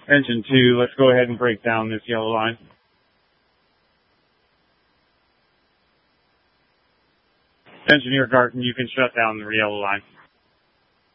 Engine 2, let's go ahead and break down this yellow line. Engineer Garton, you can shut down the yellow line.